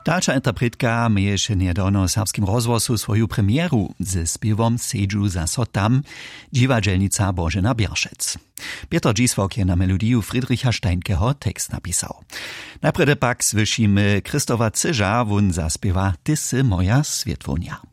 Dalsza interpretka mieješe niedawno w serbskim rozgłosu swoją premieru ze śpiewom Sedźu za so tam, dziwadzielnica Bożena Bierszec. Piotr Dzisłok je na melodiju Friedricha Steinkeho tekst napisał. Najpierw pak słyszymy Krzysztofa Cyża, won zaśpiewa Ty sy moja światłonia.